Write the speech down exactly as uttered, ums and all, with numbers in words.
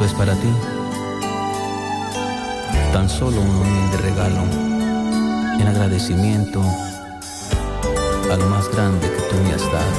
es para ti tan solo un humilde regalo en agradecimiento a lo más grande que tú me has dado.